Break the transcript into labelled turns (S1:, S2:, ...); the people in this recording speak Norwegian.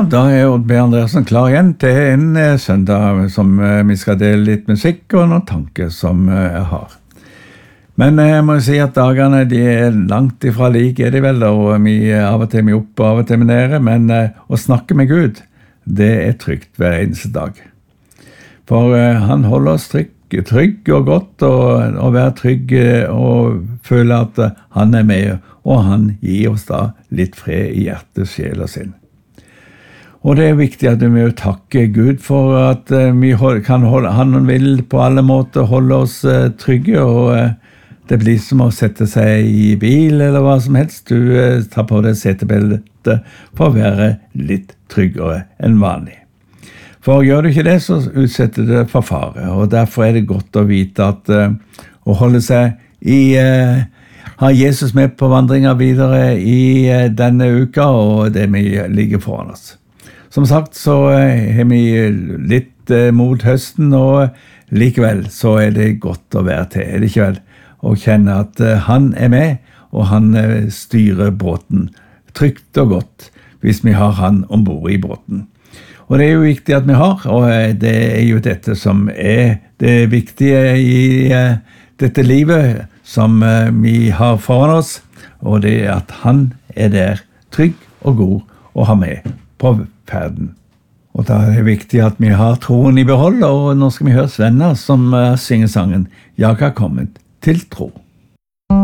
S1: da Odd B. Andreassen klar igjen til en søndag som vi skal dele litt musikk og noen tanker som jeg har. Men jeg må si at dagene de langt ifra like, de vel, og av og til er vi oppe og av og til vi nede, men å snakke med Gud, det trygt hver eneste dag. For han holder oss trygg og godt, og være trygg og føle at han med, og han gir oss da litt fred i hjertet, sjel og sinn. Og det viktig at vi takker Gud for at vi kan han vil på alle måter holde oss trygge, og det blir som å sette seg i bil eller hva som helst. Du tar på deg setebeltet for å være litt tryggere enn vanlig. For gjør du ikke det, så utsetter det for fare, og derfor det godt å vite at å holde seg ha Jesus med på vandringen videre i denne uka, og det vi ligger foran oss. Som sagt så har vi litt mot høsten, og likevel så det godt å være til, det ikke vel? Og kjenne at han med, og han styrer båten trygt og godt, hvis vi har han ombord i båten. Og det jo viktig at vi har, og det jo dette som det viktige i dette livet som vi har foran oss, og det at han der trygg og god og har med på ferden. Og da det viktig at vi har troen i behold, og nå skal vi høre Svenner som synger sangen «Jeg har kommet til tro».